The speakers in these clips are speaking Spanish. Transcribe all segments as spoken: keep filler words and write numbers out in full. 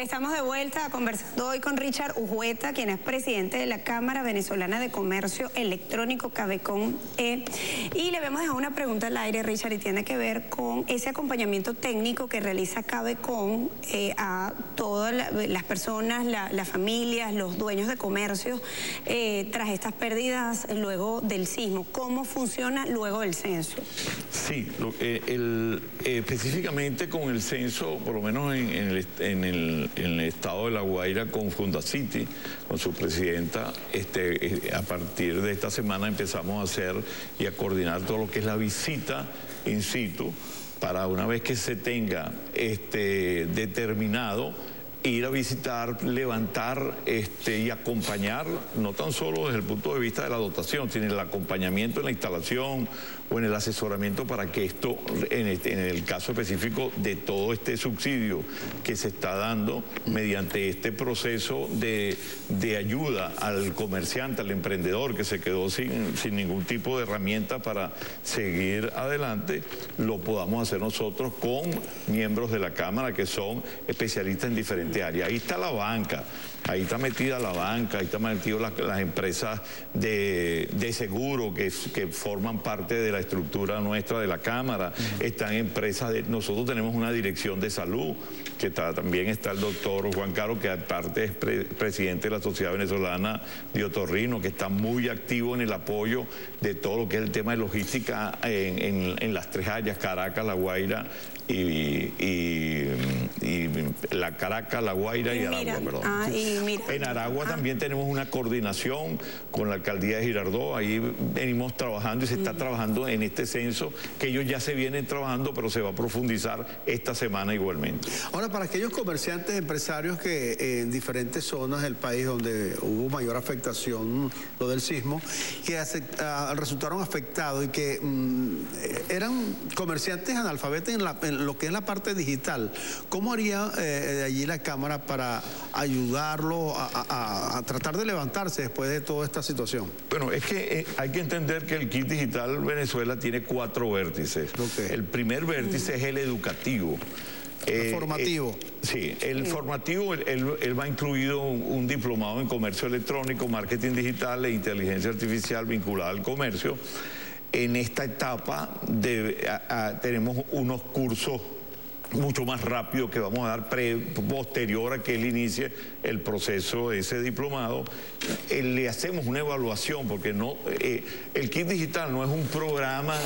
Estamos de vuelta conversando hoy con Richard Ujueta, quien es presidente de la Cámara Venezolana de Comercio Electrónico, Cabecon E. Y le vamos a dejar una pregunta al aire, Richard, y tiene que ver con ese acompañamiento técnico que realiza Cabecon eh, a todas la, las personas, la, las familias, los dueños de comercios, eh, tras estas pérdidas luego del sismo. ¿Cómo funciona luego del censo? Sí, lo, eh, el, eh, específicamente con el censo, por lo menos en, en, el, en, el, en el estado de La Guaira, con Fundacity, con su presidenta, este, a partir de esta semana empezamos a hacer y a coordinar todo lo que es la visita in situ, para una vez que se tenga este, determinado, ir a visitar, levantar este, y acompañar, no tan solo desde el punto de vista de la dotación, sino el acompañamiento en la instalación o en el asesoramiento para que esto, en, este, en el caso específico de todo este subsidio que se está dando mediante este proceso de, de ayuda al comerciante, al emprendedor que se quedó sin, sin ningún tipo de herramienta para seguir adelante, lo podamos hacer nosotros con miembros de la Cámara que son especialistas en diferentes áreas. Ahí está la banca, ahí está metida la banca, ahí están metidas las, las empresas de, de seguro que, que forman parte de la estructura nuestra de la Cámara, uh-huh. Están empresas de... Nosotros tenemos una dirección de salud, que está, también está el doctor Juan Caro, que aparte es pre, presidente de la Sociedad Venezolana de Otorrino, que está muy activo en el apoyo de todo lo que es el tema de logística en, en, en las tres áreas, Caracas, La Guaira y, y, y la Caracas, La Guaira y, y Aragua, perdón. Ah, y mira. En Aragua ah. también tenemos una coordinación con la alcaldía de Girardot, ahí venimos trabajando y se está mm. trabajando en este censo, que ellos ya se vienen trabajando, pero se va a profundizar esta semana igualmente. Ahora, para aquellos comerciantes, empresarios que eh, en diferentes zonas del país donde hubo mayor afectación, lo del sismo, que hace, a, resultaron afectados y que mm, eran comerciantes analfabetos en, la, en lo que es la parte digital, ¿cómo haría eh, de allí la Cámara para ayudarlo a, a, a tratar de levantarse después de toda esta situación? Bueno, es que eh, hay que entender que el kit digital Venezuela tiene cuatro vértices. Okay. El primer vértice mm. es el educativo. El eh, formativo. Eh, sí, el sí. formativo, él, él, él va incluido un, un diplomado en comercio electrónico, marketing digital e inteligencia artificial vinculada al comercio. En esta etapa de, a, a, tenemos unos cursos mucho más rápido que vamos a dar pre, posterior a que él inicie el proceso de ese diplomado. Eh, le hacemos una evaluación porque no, eh, el kit digital no es un programa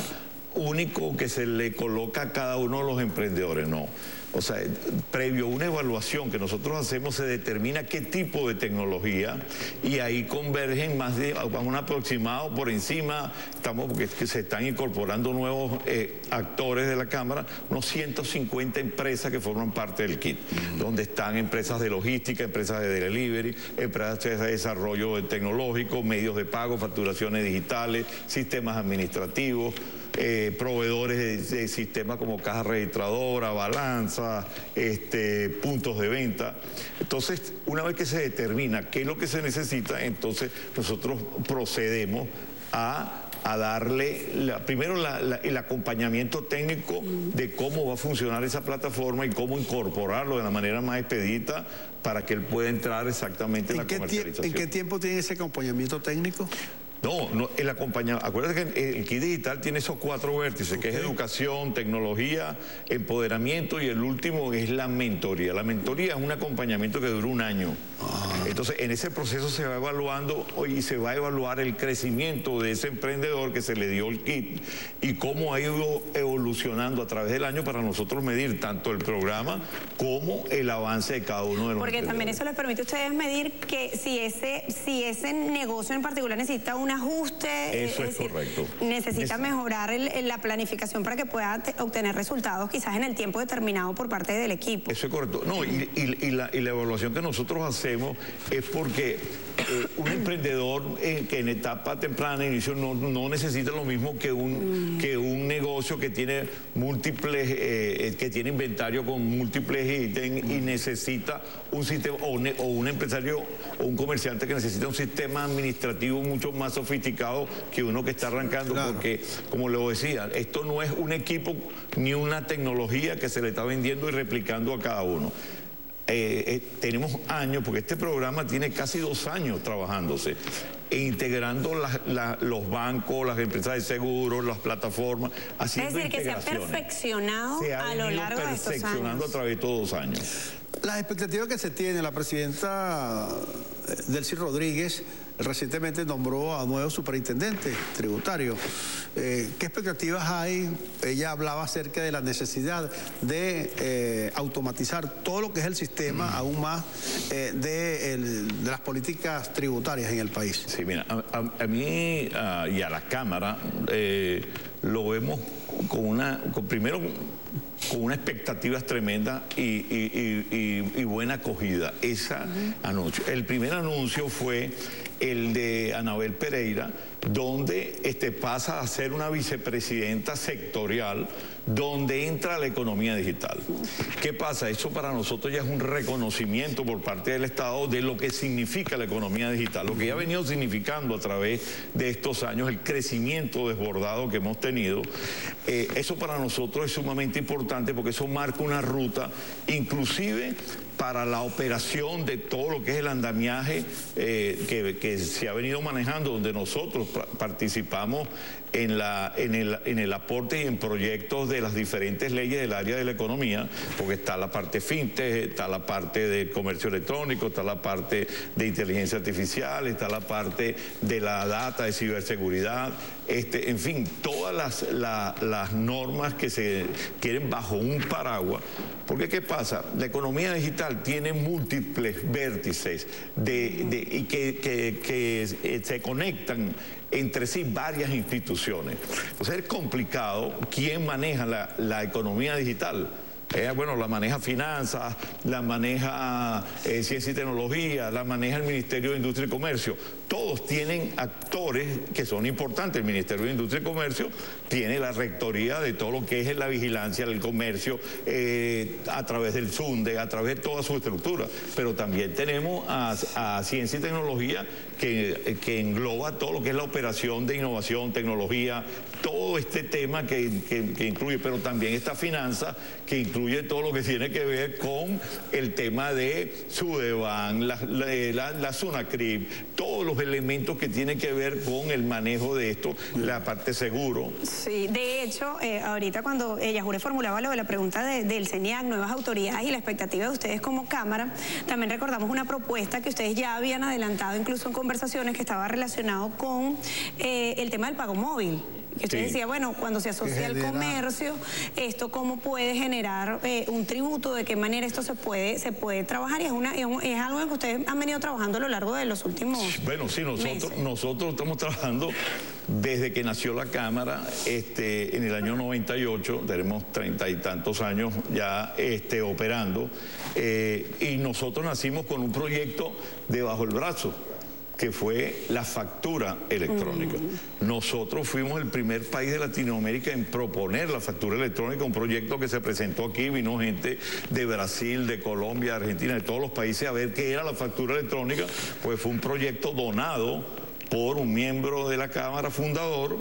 único que se le coloca a cada uno de los emprendedores, no. O sea, previo a una evaluación que nosotros hacemos se determina qué tipo de tecnología y ahí convergen más de un aproximado por encima, estamos porque es que se están incorporando nuevos eh, actores de la Cámara, unos ciento cincuenta empresas que forman parte del kit, mm. donde están empresas de logística, empresas de delivery, empresas de desarrollo tecnológico, medios de pago, facturaciones digitales, sistemas administrativos, Eh, proveedores de, de sistemas como caja registradora, balanza, este, puntos de venta. Entonces, una vez que se determina qué es lo que se necesita, entonces nosotros procedemos a, a darle la, primero la, la, el acompañamiento técnico de cómo va a funcionar esa plataforma y cómo incorporarlo de la manera más expedita para que él pueda entrar exactamente en la comercialización. ¿En qué tiempo tiene ese acompañamiento técnico? No, no, el acompañamiento, acuérdate que el kit digital tiene esos cuatro vértices, okay. que es educación, tecnología, empoderamiento y el último es la mentoría. La mentoría es un acompañamiento que dura un año. Ah. Entonces, en ese proceso se va evaluando y se va a evaluar el crecimiento de ese emprendedor que se le dio el kit y cómo ha ido evolucionando a través del año para nosotros medir tanto el programa como el avance de cada uno de los Porque también eso les permite a ustedes medir que si ese, si ese negocio en particular necesita un ajuste, eso es, es decir, correcto. Necesita es... mejorar el, la planificación para que pueda obtener resultados quizás en el tiempo determinado por parte del equipo. Eso es correcto. No, y, y, y, la, y la evaluación que nosotros hacemos es porque eh, un emprendedor eh, que en etapa temprana, inicio, no, no necesita lo mismo que un, mm. que un negocio que tiene múltiples, eh, que tiene inventario con múltiples ítems mm. y necesita un sistema, o, ne, o un empresario o un comerciante que necesita un sistema administrativo mucho más sofisticado que uno que está arrancando, claro. porque, como le decía, esto no es un equipo ni una tecnología que se le está vendiendo y replicando a cada uno. Eh, eh, tenemos años, porque este programa tiene casi dos años trabajándose, e integrando la, la, los bancos, las empresas de seguros, las plataformas, haciendo Es decir, que se ha perfeccionado se ha a lo largo de estos años. perfeccionando a través de todos los años. Las expectativas que se tiene, la presidenta Delcy Rodríguez recientemente nombró a nuevo superintendente tributario. Eh, ¿Qué expectativas hay? Ella hablaba acerca de la necesidad de eh, automatizar todo lo que es el sistema, mm. aún más eh, de, el, de las políticas tributarias en el país. Sí, mira, a, a, a mí a, y a la Cámara eh, lo vemos con una, con, primero con una expectativa tremenda y, y, y, y buena acogida. Esa uh-huh. anuncio. El primer anuncio fue el de Anabel Pereira, donde este, pasa a ser una vicepresidenta sectorial, donde entra la economía digital. ¿Qué pasa? Eso para nosotros ya es un reconocimiento por parte del Estado de lo que significa la economía digital, lo que ya ha venido significando a través de estos años, el crecimiento desbordado que hemos tenido. Eh, eso para nosotros es sumamente importante porque eso marca una ruta, inclusive para la operación de todo lo que es el andamiaje eh, que, que se ha venido manejando, donde nosotros participamos en, la, en, el, en el aporte y en proyectos de las diferentes leyes del área de la economía, porque está la parte fintech, está la parte de comercio electrónico, está la parte de inteligencia artificial, está la parte de la data, de ciberseguridad, este, en fin, todas las, la, las normas que se quieren bajo un paraguas. Porque ¿qué pasa? La economía digital tiene múltiples vértices de, de, y que, que, que se conectan entre sí varias instituciones. Entonces es complicado quién maneja la, la economía digital. Eh, bueno, la maneja Finanzas, la maneja eh, Ciencia y Tecnología, la maneja el Ministerio de Industria y Comercio. Todos tienen actores que son importantes. El Ministerio de Industria y Comercio tiene la rectoría de todo lo que es la vigilancia del comercio eh, a través del SUNDE, a través de toda su estructura. Pero también tenemos a, a Ciencia y Tecnología que, que engloba todo lo que es la operación de innovación, tecnología, todo este tema que, que, que incluye, pero también está Finanzas, que incluye todo lo que tiene que ver con el tema de Sudeban, la, la, la, la SUNACRIP, todos los elementos que tienen que ver con el manejo de esto, la parte seguro. Sí, de hecho, eh, ahorita cuando ella Jure formulaba lo de la pregunta de, del CENIAC, nuevas autoridades y la expectativa de ustedes como Cámara, también recordamos una propuesta que ustedes ya habían adelantado incluso en conversaciones que estaba relacionado con eh, el tema del pago móvil. Que usted sí. decía, bueno, cuando se asocia al comercio, esto cómo puede generar eh, un tributo, de qué manera esto se puede se puede trabajar, y es una es, un, es algo que ustedes han venido trabajando a lo largo de los últimos Bueno, sí, nosotros, meses. nosotros estamos trabajando desde que nació la Cámara, este, en el año noventa y ocho, tenemos treinta y tantos años ya este, operando, eh, y nosotros nacimos con un proyecto debajo del brazo, que fue la factura electrónica. Mm. Nosotros fuimos el primer país de Latinoamérica en proponer la factura electrónica, un proyecto que se presentó aquí, vino gente de Brasil, de Colombia, de Argentina, de todos los países a ver qué era la factura electrónica, pues fue un proyecto donado por un miembro de la Cámara fundador.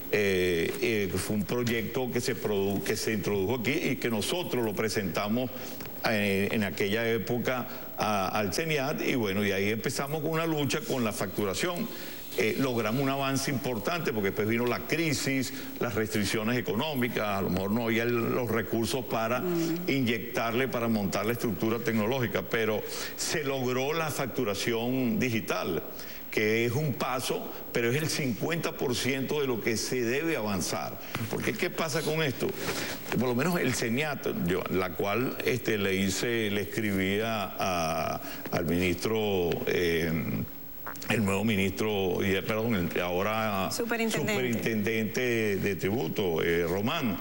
Eh, eh, fue un proyecto que se, produ que se introdujo aquí y que nosotros lo presentamos eh, en aquella época a, al CENIAT, y bueno, y ahí empezamos con una lucha con la facturación. Eh, logramos un avance importante porque después vino la crisis, las restricciones económicas, a lo mejor no había el, los recursos para mm. inyectarle, para montar la estructura tecnológica, pero se logró la facturación digital, que es un paso, pero es el cincuenta por ciento de lo que se debe avanzar. Porque ¿qué pasa con esto? Por lo menos el CENIAT, yo, la cual este, le hice, le escribía a, al ministro, eh, el nuevo ministro, perdón, el ahora superintendente, superintendente de tributo, eh, Román,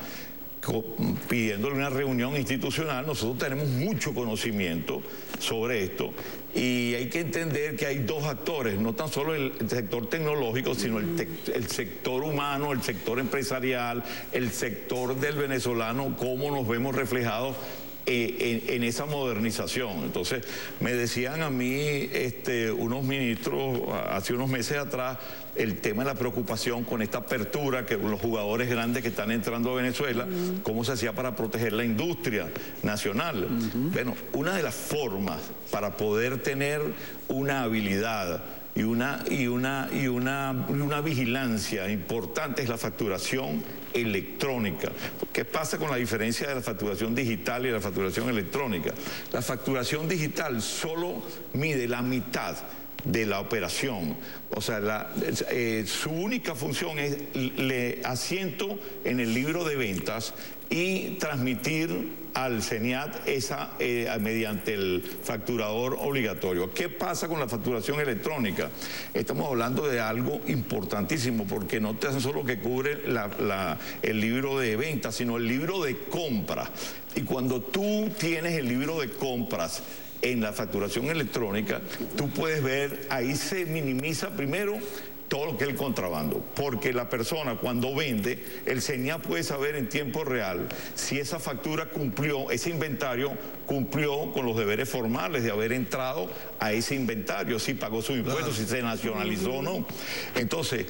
pidiéndole una reunión institucional. Nosotros tenemos mucho conocimiento sobre esto y hay que entender que hay dos actores, no tan solo el sector tecnológico, sino el, el sector humano, el sector empresarial, el sector del venezolano, cómo nos vemos reflejados eh, en, en esa modernización. Entonces, me decían a mí este, unos ministros hace unos meses atrás el tema de la preocupación con esta apertura que los jugadores grandes que están entrando a Venezuela, uh-huh. cómo se hacía para proteger la industria nacional. Uh-huh. Bueno, una de las formas para poder tener una habilidad y una, y una, y una, una vigilancia importante es la facturación electrónica. ¿Qué pasa con la diferencia de la facturación digital y la facturación electrónica? La facturación digital solo mide la mitad de la operación. O sea, la, eh, su única función es le asiento en el libro de ventas y transmitir al CENIAT esa eh, mediante el facturador obligatorio. ¿Qué pasa con la facturación electrónica? Estamos hablando de algo importantísimo porque no tan solo que cubre la, la, el libro de ventas, sino el libro de compras. Y cuando tú tienes el libro de compras en la facturación electrónica, tú puedes ver, ahí se minimiza primero todo lo que es el contrabando, porque la persona cuando vende, el CENIAT puede saber en tiempo real si esa factura cumplió, ese inventario cumplió con los deberes formales de haber entrado a ese inventario, si pagó sus impuestos, si se nacionalizó o no. Entonces,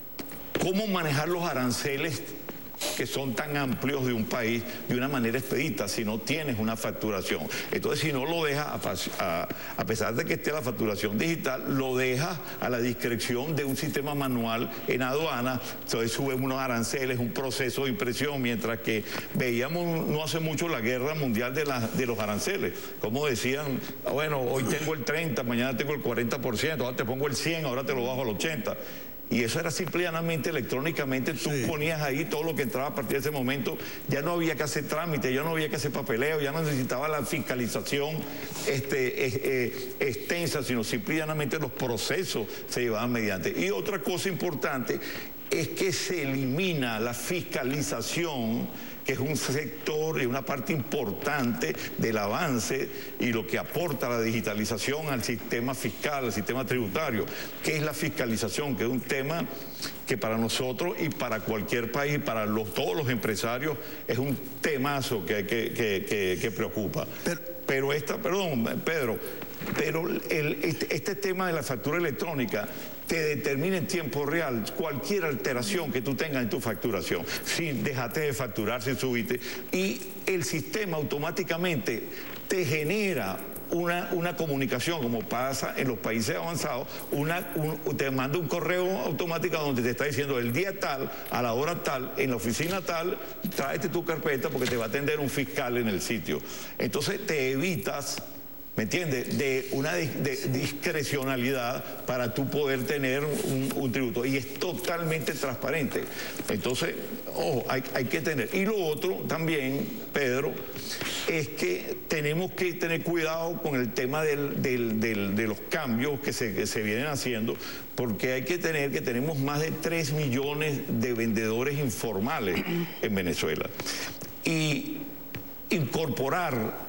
¿cómo manejar los aranceles que son tan amplios de un país de una manera expedita si no tienes una facturación? Entonces, si no lo dejas, a, a, a pesar de que esté la facturación digital, lo dejas a la discreción de un sistema manual en aduana. Entonces suben unos aranceles, un proceso de impresión, mientras que veíamos no hace mucho la guerra mundial de, la, de los aranceles. Como decían, bueno, hoy tengo el treinta, mañana tengo el cuarenta por ciento, ahora te pongo el cien, ahora te lo bajo al ochenta por ciento. Y eso era simplemente electrónicamente, tú sí. ponías ahí todo lo que entraba a partir de ese momento, ya no había que hacer trámite, ya no había que hacer papeleo, ya no necesitaba la fiscalización este, eh, eh, extensa, sino simplemente los procesos se llevaban mediante. Y otra cosa importante es que se elimina la fiscalización, que es un sector y una parte importante del avance y lo que aporta la digitalización al sistema fiscal, al sistema tributario, que es la fiscalización, que es un tema que para nosotros y para cualquier país, para los, todos los empresarios, es un temazo que, que, que, que, que preocupa. Pero, pero esta, perdón, Pedro, pero el, este, este tema de la factura electrónica te determina en tiempo real cualquier alteración que tú tengas en tu facturación. Si dejaste de facturar, si subiste, y el sistema automáticamente te genera Una, una comunicación, como pasa en los países avanzados, una, un, te manda un correo automático donde te está diciendo el día tal, a la hora tal, en la oficina tal, tráete tu carpeta porque te va a atender un fiscal en el sitio. Entonces te evitas, ¿me entiendes?, de una de, de discrecionalidad para tú poder tener un, un tributo. Y es totalmente transparente. Entonces, ojo, hay, hay que tener. Y lo otro también, Pedro, es que tenemos que tener cuidado con el tema del, del, del, de los cambios que se, que se vienen haciendo, porque hay que tener que tenemos más de tres millones de vendedores informales en Venezuela. Y incorporar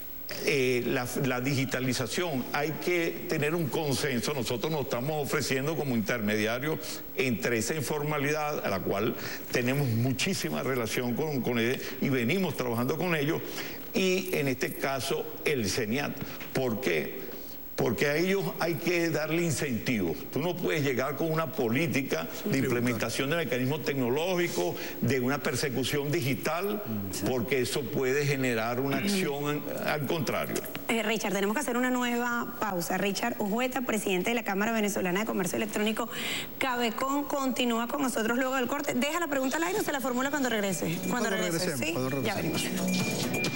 Eh, la, la digitalización, hay que tener un consenso. Nosotros nos estamos ofreciendo como intermediarios entre esa informalidad, a la cual tenemos muchísima relación con, con ellos y venimos trabajando con ellos, y en este caso el CENIAT. ¿Por qué? Porque a ellos hay que darle incentivos. Tú no puedes llegar con una política de implementación de mecanismos tecnológicos, de una persecución digital, porque eso puede generar una acción al contrario. Eh, Richard, tenemos que hacer una nueva pausa. Richard Ujueta, presidente de la Cámara Venezolana de Comercio Electrónico, Cabecon, continúa con nosotros luego del corte. Deja la pregunta al aire o se la formula cuando regrese. Cuando, cuando regrese, regresemos, ¿sí? cuando regresemos. Ya venimos.